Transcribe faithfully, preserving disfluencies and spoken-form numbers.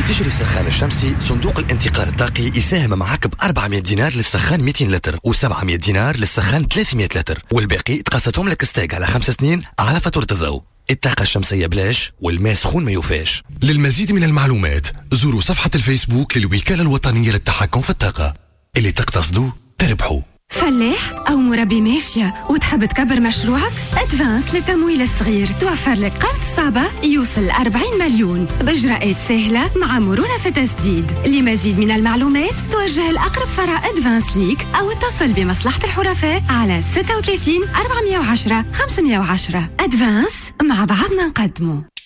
تشتري السخان الشمسي صندوق الانتقال الطاقي يساهم معك ب أربعمائة دينار للسخان مئتين لتر و700 دينار للسخان ثلاثمائة لتر، والباقي تقسطهم لك ستاق على خمس سنين على فاتورة الضوء. الطاقة الشمسية بلاش والماء سخون ما يوفاش. للمزيد من المعلومات زوروا صفحة الفيسبوك للوكالة الوطنية للتحكم في الطاقة. اللي تقتصدوا تربحوا. فلاح أو مربي ماشية وتحب تكبر مشروعك؟ أدفانس للتمويل الصغير توفر لك قرض صعبة يوصل ل أربعين مليون بإجراءات سهلة مع مرونة في التسديد. لمزيد من المعلومات توجه لأقرب فرع أدفانس ليك أو اتصل بمصلحة الحرفاء على ستة وثلاثين أربعمائة وعشرة خمسمائة وعشرة. أدفانس، مع بعضنا نقدمه.